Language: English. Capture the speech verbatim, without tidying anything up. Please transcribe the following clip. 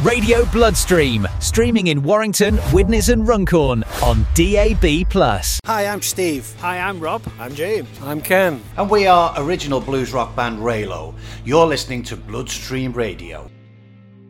Radio Bloodstream, streaming in Warrington, Widnes and Runcorn on D A B plus. Hi, I'm Steve. Hi, I'm Rob. I'm James. I'm Ken. And we are original blues rock band Raylo. You're listening to Bloodstream Radio.